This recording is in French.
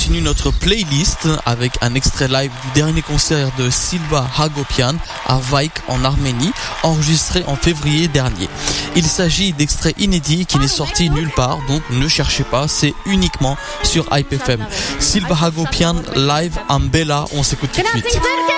continue notre playlist avec un extrait live du dernier concert de Silva Hagopian à Vaik en Arménie, enregistré en février dernier. Il s'agit d'extraits inédits qui n'est sorti nulle part, donc ne cherchez pas, c'est uniquement sur Hype FM. Silva Hagopian live en Bella, on s'écoute tout de suite.